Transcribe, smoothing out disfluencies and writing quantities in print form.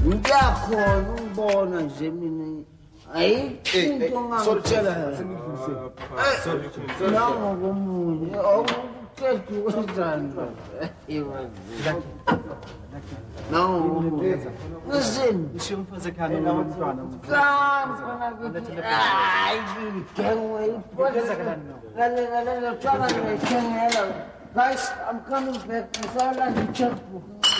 ngiyakhona ukubona nje mina ayikho into ngangitshela nangokomunye awuqeda ukwenzani nangokomunye listen isho umfazi ekhaya nomntwana guys, I'm coming back. I saw like a checkbook.